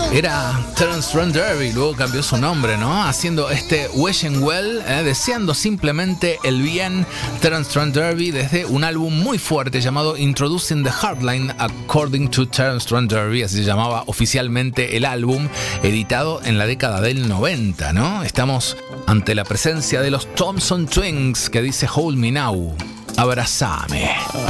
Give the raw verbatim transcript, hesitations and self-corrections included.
Era Terence Trent D'Arby, luego cambió su nombre, ¿no? Haciendo este Wishing Well, eh, deseando simplemente el bien. Terence Trent D'Arby desde un álbum muy fuerte llamado Introducing the Hardline According to Terence Trent D'Arby, así se llamaba oficialmente el álbum, editado en la década del noventa, ¿no? Estamos ante la presencia de los Thompson Twins, que dice Hold Me Now, abrazame.